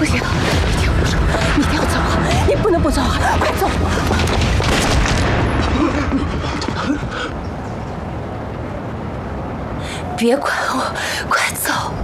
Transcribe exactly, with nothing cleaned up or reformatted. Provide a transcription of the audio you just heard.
不行，你听我说，你一定要走啊！你不能不走啊！快走！别管我，快走！